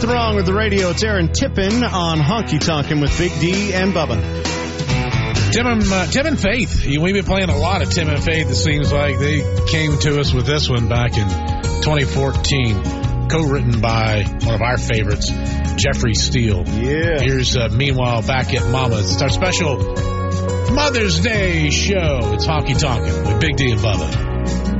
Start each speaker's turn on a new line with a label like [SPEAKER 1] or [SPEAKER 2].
[SPEAKER 1] Nothing wrong with the radio. It's Aaron Tippin on Honky Tonkin' with Big D and Bubba.
[SPEAKER 2] Tim and Faith. We've been playing a lot of Tim and Faith. It seems like they came to us with this one back in 2014, co-written by one of our favorites, Jeffrey Steele.
[SPEAKER 1] Yeah.
[SPEAKER 2] Here's Meanwhile Back at Mama's. It's our special Mother's Day show. It's Honky Tonkin' with Big D and Bubba.